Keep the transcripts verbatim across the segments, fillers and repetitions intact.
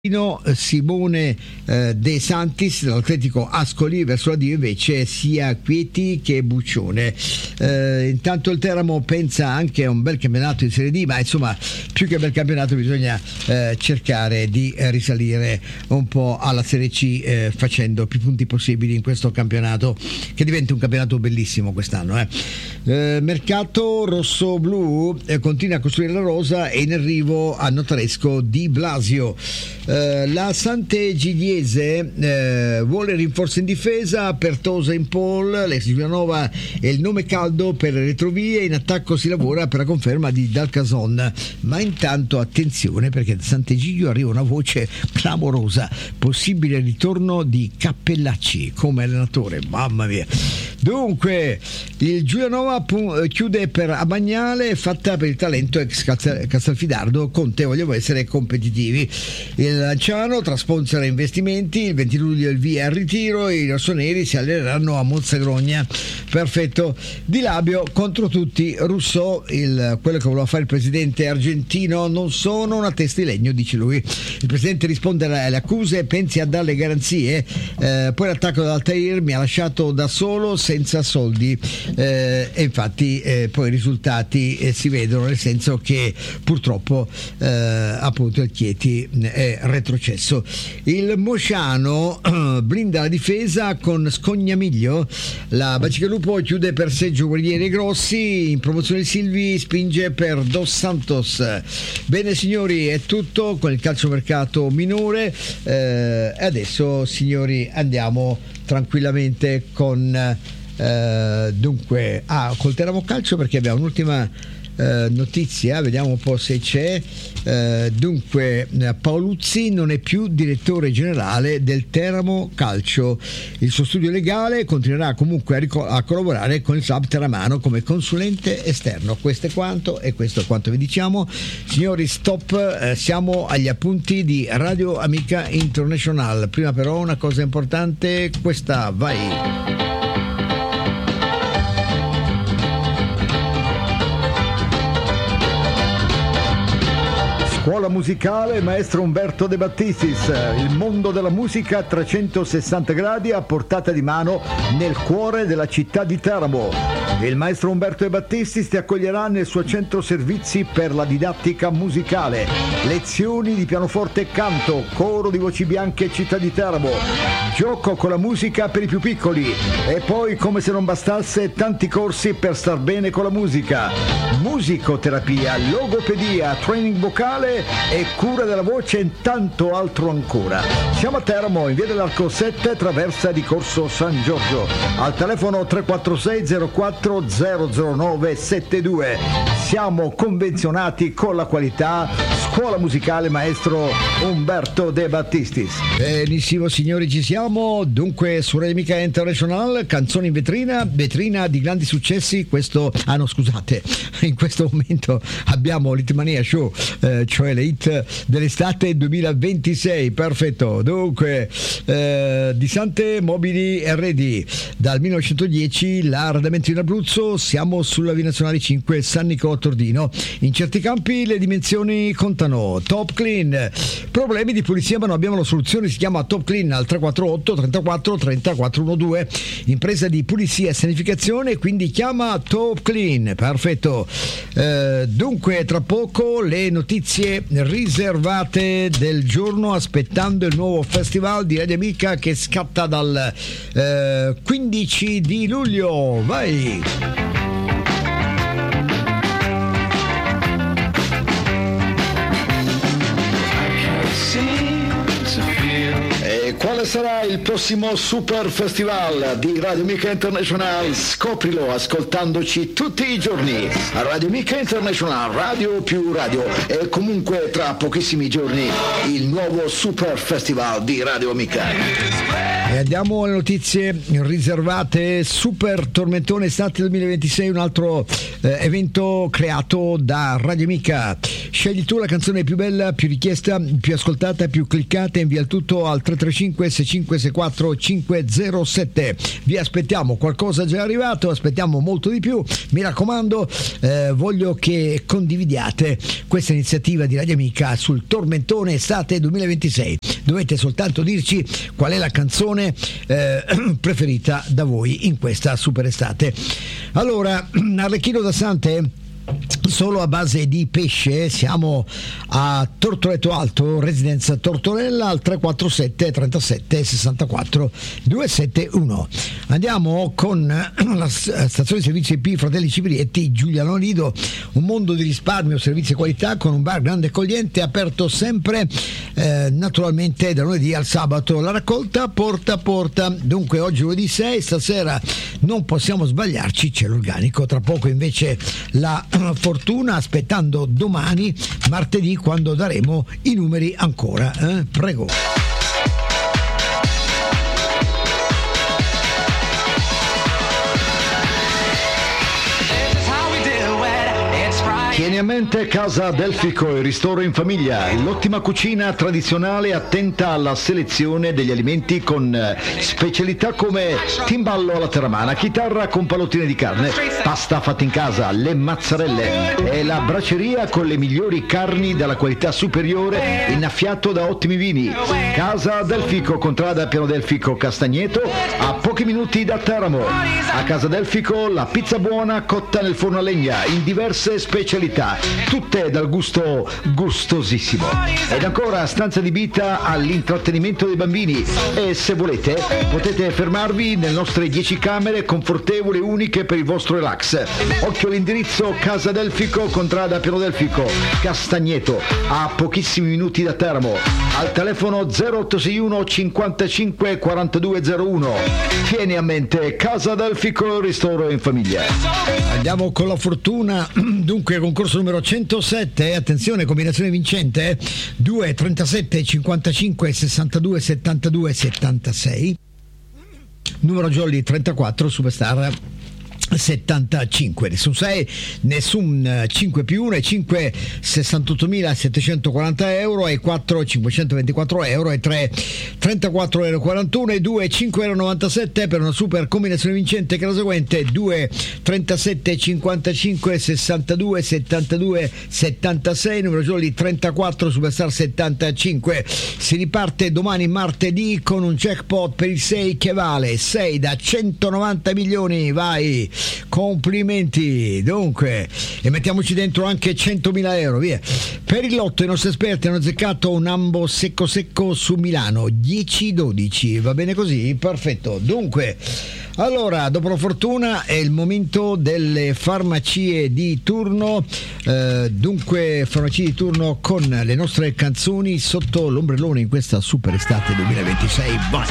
Simone eh, De Santis dell'Atletico Ascoli, verso la Dio invece sia Chieti che Buccione. Eh, intanto il Teramo pensa anche a un bel campionato in Serie D, ma insomma più che bel campionato bisogna eh, cercare di eh, risalire un po' alla Serie C eh, facendo più punti possibili in questo campionato, che diventa un campionato bellissimo quest'anno. Eh. Eh, mercato rosso-blu eh, continua a costruire la rosa e in arrivo a Notaresco Di Blasio. Uh, la Sant'Egidiese uh, vuole rinforzi in difesa, Pertosa in pole, l'ex Giulianova è il nome caldo per le retrovie, in attacco si lavora per la conferma di Dalcason, ma intanto attenzione perché da Sant'Egidio arriva una voce clamorosa, possibile ritorno di Cappellacci come allenatore, mamma mia. Dunque il Giulianova pu- chiude per Abagnale, fatta per il talento ex Castelfidardo, con te vogliamo essere competitivi. Il Lanciano tra sponsor e investimenti, il venti luglio il via al ritiro, i rossoneri si alleneranno a Monzagrogna. Perfetto. Di Labio contro tutti, Rousseau, il, quello che voleva fare il presidente argentino, non sono una testa di legno, dice lui. Il presidente risponde alle accuse, pensi a dare le garanzie, eh, poi l'attacco dall'Altair mi ha lasciato da solo senza soldi, eh, e infatti eh, poi i risultati eh, si vedono, nel senso che purtroppo eh, appunto il Chieti è retrocesso. Il Mosciano eh, blinda la difesa con Scognamiglio, la Bacigalupo chiude per Seggio Guerrieri Grossi, in promozione Silvi spinge per Dos Santos. Bene signori, è tutto con il calciomercato minore, eh, e adesso signori andiamo tranquillamente con eh, dunque ah, col Teramo Calcio, perché abbiamo un'ultima Uh, notizia, vediamo un po' se c'è. Uh, dunque Paoluzzi non è più direttore generale del Teramo Calcio, il suo studio legale continuerà comunque a, rico- a collaborare con il club teramano come consulente esterno. Questo è quanto, e questo è quanto vi diciamo signori. Stop, uh, siamo agli appunti di Radio Amica International. Prima però una cosa importante, questa vai. Scuola musicale Maestro Umberto De Battistis, il mondo della musica a trecentosessanta gradi a portata di mano nel cuore della città di Teramo. Il maestro Umberto De Battistis ti accoglierà nel suo centro servizi per la didattica musicale, lezioni di pianoforte e canto, coro di voci bianche città di Teramo, gioco con la musica per i più piccoli e poi, come se non bastasse, tanti corsi per star bene con la musica, musicoterapia, logopedia, training vocale e cura della voce e tanto altro ancora. Siamo a Teramo in via dell'Arco sette, traversa di Corso San Giorgio, al telefono tre quattro sei zero quattro zero zero nove sette due. Siamo convenzionati con la qualità. Scuola musicale Maestro Umberto De Battistis. Benissimo signori, ci siamo. Dunque su Radio Amica International, canzoni in vetrina, vetrina di grandi successi. Questo, ah no scusate, in questo momento abbiamo l'Hitmania Show, eh, cioè le hit dell'estate duemilaventisei. Perfetto. Dunque eh, di Sante Mobili R D, dal millenovecentodieci l'arredamento in Abruzzo, siamo sulla via nazionale cinque San Nicolò Tordino. In certi campi le dimensioni contano. Top Clean, problemi di pulizia ma non abbiamo la soluzione, si chiama Top Clean al tre quattro otto trentaquattro trentaquattro dodici, impresa di pulizia e sanificazione, quindi chiama Top Clean. Perfetto. Eh, dunque tra poco le notizie riservate del giorno, aspettando il nuovo festival di Radio Amica che scatta dal eh, quindici di luglio. Vai! Quale sarà il prossimo super festival di Radio Amica International? Scoprilo ascoltandoci tutti i giorni a Radio Amica International, radio più radio, e comunque tra pochissimi giorni il nuovo super festival di Radio Amica. E andiamo alle notizie riservate. Super Tormentone Estate duemilaventisei, un altro eh, evento creato da Radio Amica. Scegli tu la canzone più bella, più richiesta, più ascoltata, più cliccata, invia il tutto al tre tre cinque sei cinque sei quattro cinque zero sette. Vi aspettiamo, qualcosa è già arrivato, aspettiamo molto di più. Mi raccomando, eh, voglio che condividiate questa iniziativa di Radio Amica sul Tormentone Estate duemilaventisei. Dovete soltanto dirci qual è la canzone eh, preferita da voi in questa super estate. Allora, Arlecchino da Sante, solo a base di pesce. Siamo a Tortoreto Alto, residenza Tortorella, al tre quattro sette trentasette sessantaquattro duecentosettantuno. Andiamo con la stazione di servizi I P Fratelli Ciprietti, Giuliano Lido, un mondo di risparmio, servizi e qualità, con un bar grande e accogliente, aperto sempre eh, naturalmente da lunedì al sabato. La raccolta porta a porta. Dunque oggi lunedì sei, stasera non possiamo sbagliarci, c'è l'organico. Tra poco invece la fortuna, aspettando domani martedì, quando daremo i numeri ancora. Eh? Prego. Tieni a mente Casa Delfico e Ristoro in Famiglia, l'ottima cucina tradizionale attenta alla selezione degli alimenti con specialità come timballo alla terramana, chitarra con pallottine di carne, pasta fatta in casa, le mazzarelle e la braceria con le migliori carni della qualità superiore, innaffiato da ottimi vini. Casa Delfico, contrada Piano Delfico Castagneto, a pochi minuti da Teramo. A Casa Delfico la pizza buona cotta nel forno a legna in diverse specialità, tutte dal gusto gustosissimo. Ed ancora stanza adibita all'intrattenimento dei bambini, e se volete potete fermarvi nelle nostre dieci camere confortevoli e uniche per il vostro relax. Occhio all'indirizzo: Casa Delfico, contrada Piano Delfico Castagneto, a pochissimi minuti da Teramo, al telefono zero otto sei uno cinquantacinque quarantadue zero uno. Tieni a mente Casa Delfico, Ristoro in Famiglia. Andiamo con la fortuna. Dunque, concorso numero centosette, attenzione, combinazione vincente due trentasette cinquantacinque sessantadue settantadue settantasei, numero jolly trentaquattro, superstar settantacinque, nessun sei, nessun cinque più uno, e cinque sessantottomilasettecentoquaranta euro, e quattro cinquecentoventiquattro euro, e tre trentaquattro euro quarantuno, e due cinque euro novantasette, per una super combinazione vincente che è la seguente: due trentasette cinquantacinque sessantadue settantadue settantasei, numero jolly trentaquattro, superstar settantacinque. Si riparte domani martedì con un jackpot per il sei che vale sei da centonovanta milioni. Vai, complimenti. Dunque, e mettiamoci dentro anche centomila euro, via. Per il lotto i nostri esperti hanno azzeccato un ambo secco secco su Milano dieci dodici. Va bene così? Perfetto. Dunque, allora, dopo la fortuna è il momento delle farmacie di turno. Eh, dunque, farmacie di turno con le nostre canzoni sotto l'ombrellone in questa super estate duemilaventisei. Vai!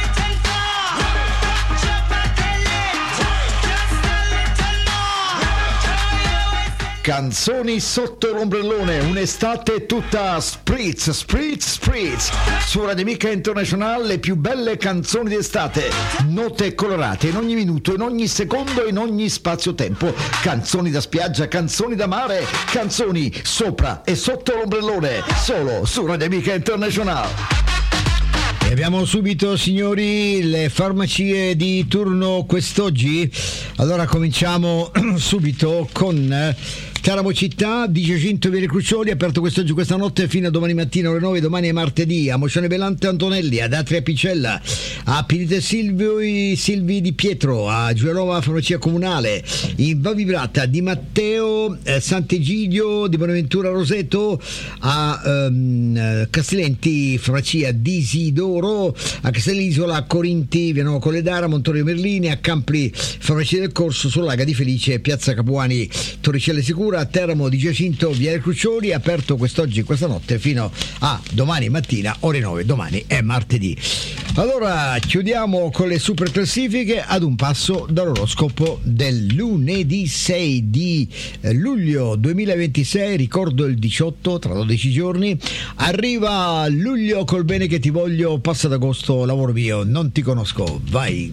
Canzoni sotto l'ombrellone, un'estate tutta spritz, spritz, spritz. Su Radio Amica International le più belle canzoni d'estate, note colorate in ogni minuto, in ogni secondo, in ogni spazio-tempo. Canzoni da spiaggia, canzoni da mare, canzoni sopra e sotto l'ombrellone, solo su Radio Amica International. E abbiamo subito, signori, le farmacie di turno quest'oggi. Allora cominciamo subito con Teramo Città di Giacinto Vieri Crucioli, aperto quest'oggi, questa notte, fino a domani mattina ore nove. Domani è martedì. A Mocione Belante Antonelli, ad Atria Picella, a Pinete Silvi, Silvi di Pietro, a Giulianova Farmacia Comunale, in Vavibrata di Matteo eh, Sant'Egidio, di Bonaventura Roseto, a ehm, Castellenti Farmacia di Isidoro, a Castellisola, a Corinti, Vianova Colledara, Montorio Merlini, a Campli Farmacia del Corso, Solaga di Felice, Piazza Capuani Torricelle Sicura, apertura a Teramo di Giacinto, Viale Crucioli, aperto quest'oggi e questa notte fino a domani mattina, ore nove, domani è martedì. Allora chiudiamo con le super classifiche ad un passo dall'oroscopo del lunedì sei di luglio duemilaventisei, ricordo il diciotto, tra dodici giorni, arriva luglio col bene che ti voglio, passa d'agosto, lavoro mio, non ti conosco, vai.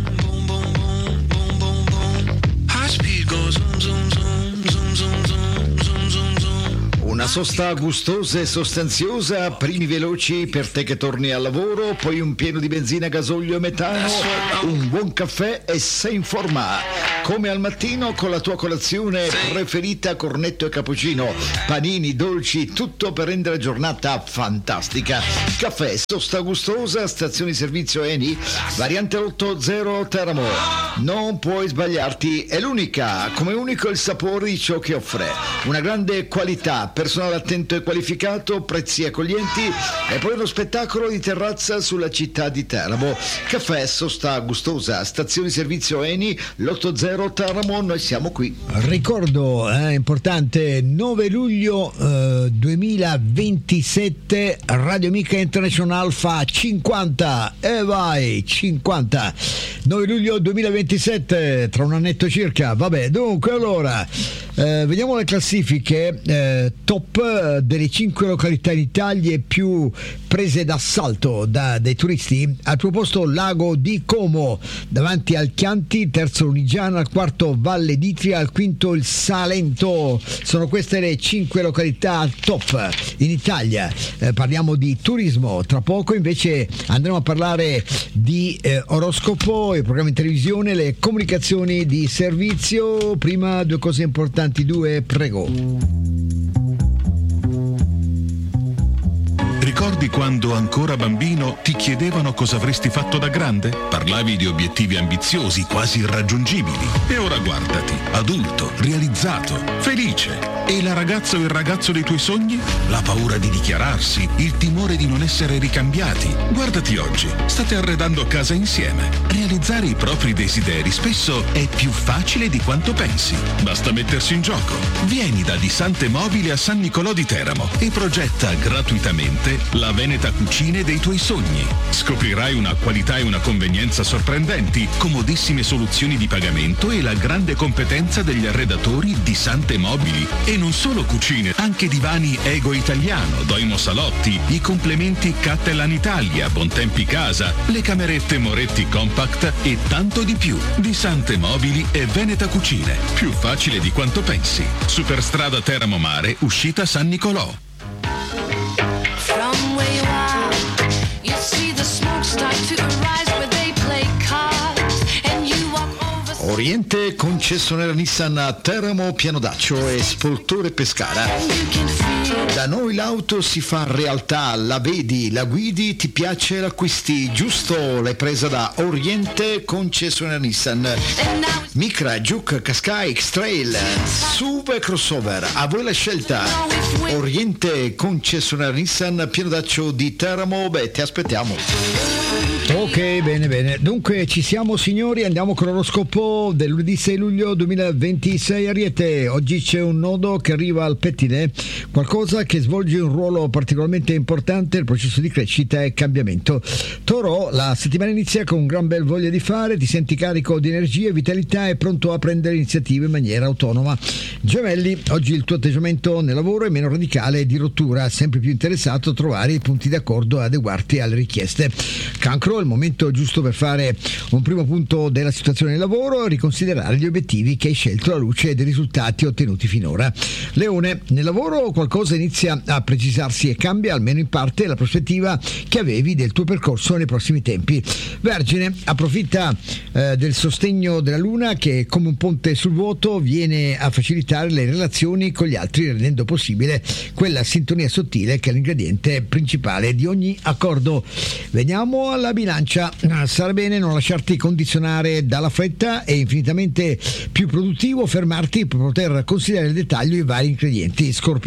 Una sosta gustosa e sostanziosa, primi veloci per te che torni al lavoro, poi un pieno di benzina, gasolio e metano, un buon caffè e sei in forma. Come al mattino con la tua colazione preferita, cornetto e cappuccino, panini, dolci, tutto per rendere la giornata fantastica. Caffè, sosta gustosa, stazione di servizio Eni, variante otto zero Teramo. Non puoi sbagliarti, è l'unica, come unico il sapore di ciò che offre. Una grande qualità, personale attento e qualificato, prezzi accoglienti e poi uno spettacolo di terrazza sulla città di Teramo. Caffè, sosta gustosa, stazione di servizio Eni, l'otto zero Teramo, noi siamo qui. Ricordo, è eh, importante, nove luglio eh, duemilaventisette, Radio Amica International fa cinquanta, e vai, cinquanta, nove luglio duemilaventisette, tra un annetto circa. Vabbè, dunque allora eh, vediamo le classifiche eh, top delle cinque località in Italia più prese d'assalto da, dai turisti. Al primo posto Lago di Como, davanti al Chianti, terzo Lunigiana, al quarto Valle d'Itria, al quinto il Salento. Sono queste le cinque località top in Italia. Eh, parliamo di turismo, tra poco invece andremo a parlare di eh, oroscopo, i programmi in televisione, le comunicazioni di servizio. Prima due cose importanti, due, prego. Ricordi quando ancora bambino ti chiedevano cosa avresti fatto da grande? Parlavi di obiettivi ambiziosi, quasi irraggiungibili. E ora guardati, adulto, realizzato, felice. E la ragazza o il ragazzo dei tuoi sogni? La paura di dichiararsi, il timore di non essere ricambiati. Guardati oggi, state arredando casa insieme. Realizzare i propri desideri spesso è più facile di quanto pensi. Basta mettersi in gioco. Vieni da Disante Mobili a San Nicolò di Teramo e progetta gratuitamente la Veneta Cucine dei tuoi sogni. Scoprirai una qualità e una convenienza sorprendenti, comodissime soluzioni di pagamento e la grande competenza degli arredatori di Sante Mobili. E non solo cucine, anche divani Ego Italiano, Doimo Salotti, i complementi Cattelan Italia, Bontempi Casa, le camerette Moretti Compact e tanto di più. Di Sante Mobili e Veneta Cucine. Più facile di quanto pensi. Superstrada Teramo Mare, uscita San Nicolò. Oriente, concessionaria Nissan a Teramo, Pianodaccio e Spoltore Pescara. Da noi l'auto si fa realtà, la vedi, la guidi, ti piace, l'acquisti, giusto? L'hai presa da Oriente, concessionaria Nissan. Micra, Juke, Qashqai, X-Trail, S U V e crossover, a voi la scelta. Oriente, concessionaria Nissan, Pianodaccio di Teramo, beh, ti aspettiamo. Ok, bene, bene. Dunque ci siamo signori, andiamo con l'oroscopo del lunedì sei luglio duemilaventisei. Ariete, oggi c'è un nodo che arriva al pettine, qualcosa che svolge un ruolo particolarmente importante nel processo di crescita e cambiamento. Toro, la settimana inizia con un gran bel voglia di fare, ti senti carico di energia e vitalità e pronto a prendere iniziative in maniera autonoma. Gemelli, oggi il tuo atteggiamento nel lavoro è meno radicale e di rottura, sempre più interessato a trovare i punti d'accordo e adeguarti alle richieste. Cancro, il momento giusto per fare un primo punto della situazione del lavoro, riconsiderare gli obiettivi che hai scelto alla luce dei risultati ottenuti finora. Leone, nel lavoro qualcosa inizia a precisarsi e cambia almeno in parte la prospettiva che avevi del tuo percorso nei prossimi tempi. Vergine, approfitta eh, del sostegno della luna che come un ponte sul vuoto viene a facilitare le relazioni con gli altri, rendendo possibile quella sintonia sottile che è l'ingrediente principale di ogni accordo. Veniamo alla bilancia. Sarà bene non lasciarti condizionare dalla fretta, è infinitamente più produttivo fermarti per poter considerare il dettaglio i vari ingredienti. Scorpione,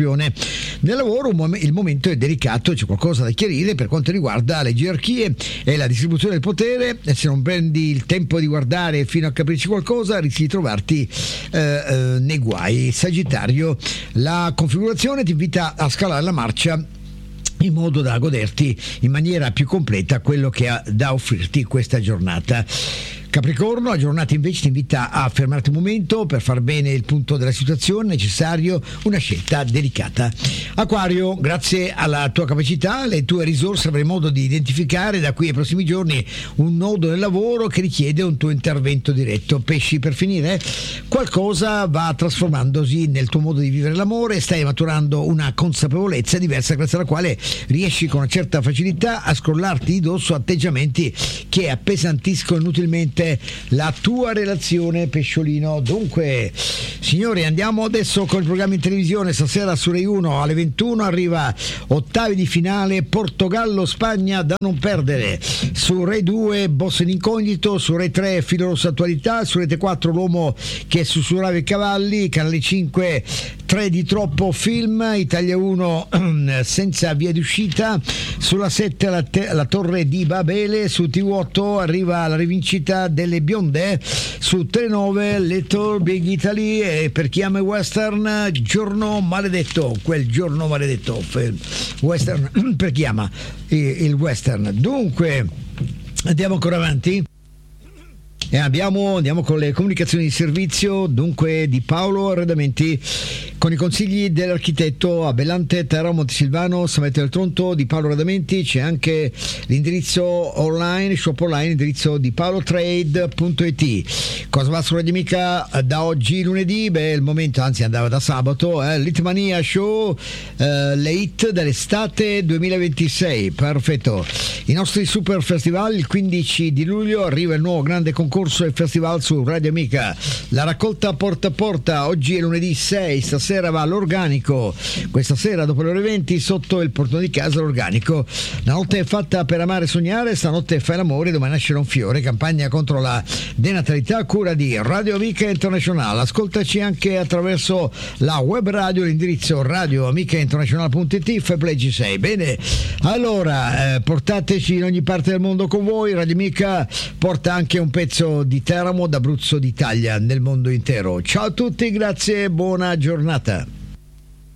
Nel lavoro un mom- il momento è delicato, c'è qualcosa da chiarire per quanto riguarda le gerarchie e la distribuzione del potere, e se non prendi il tempo di guardare fino a capirci qualcosa rischi di trovarti eh, eh, nei guai. Sagittario, la configurazione ti invita a scalare la marcia in modo da goderti in maniera più completa quello che ha da offrirti questa giornata. Capricorno, la giornata invece ti invita a fermarti un momento per far bene il punto della situazione, necessario una scelta delicata. Acquario, grazie alla tua capacità, le tue risorse avrai modo di identificare da qui ai prossimi giorni un nodo nel lavoro che richiede un tuo intervento diretto. Pesci, per finire, qualcosa va trasformandosi nel tuo modo di vivere l'amore, stai maturando una consapevolezza diversa grazie alla quale riesci con una certa facilità a scrollarti di dosso atteggiamenti che appesantiscono inutilmente la tua relazione, pesciolino. Dunque, signori, andiamo adesso con il programma in televisione. Stasera su Rai uno alle ventuno arriva ottavi di finale Portogallo-Spagna da non perdere. Su Rai due Boss in incognito, su Rai tre Filo Rosso Attualità, su Rete quattro L'uomo che sussurrava i cavalli, Canale cinque tre di troppo film, Italia uno senza via d'uscita, sulla sette la, te- la Torre di Babele, su T V otto arriva la rivincita delle bionde, su Telenove Little Big Italy e per chi ama il western Giorno Maledetto, quel giorno maledetto western per chi ama il western. Dunque andiamo ancora avanti e abbiamo, andiamo con le comunicazioni di servizio, dunque di Paolo Arredamenti, con i consigli dell'architetto Abellante, Terra, Montesilvano, San Meteo del Tronto di Paolo Arredamenti. C'è anche l'indirizzo online, shop online, indirizzo di paolotrade punto it. Cosa va su Radio Amica da oggi lunedì? Beh, il momento, anzi andava da sabato, eh, l'Hitmania Show, eh, le hit dell'estate duemilaventisei, perfetto. I nostri super festival, il quindici di luglio arriva il nuovo grande concorso e festival su Radio Amica, la raccolta porta a porta, oggi è lunedì sei, stasera va all'Organico, questa sera dopo le ore venti sotto il portone di casa l'Organico. La notte è fatta per amare e sognare, stanotte fai l'amore, domani nascerà un fiore, campagna contro la denatalità a cura di Radio Amica International. Ascoltaci anche attraverso la web radio, l'indirizzo radio amica international punto it, Fablegi sei. Bene, allora eh, portateci in ogni parte del mondo con voi. Radio Amica porta anche un pezzo di Teramo, d'Abruzzo, d'Italia nel mondo intero. Ciao a tutti, grazie, buona giornata.